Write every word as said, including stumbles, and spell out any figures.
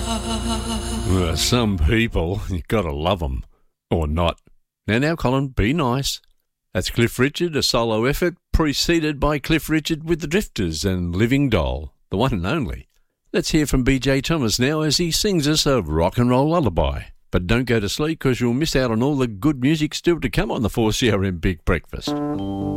Uh, some people, you've got to love them. Or not. Now, now, Colin, be nice. That's Cliff Richard, a solo effort, preceded by Cliff Richard with the Drifters and Living Doll, the one and only. Let's hear from B J Thomas now as he sings us a rock and roll lullaby. But don't go to sleep because you'll miss out on all the good music still to come on the four C R M Big Breakfast.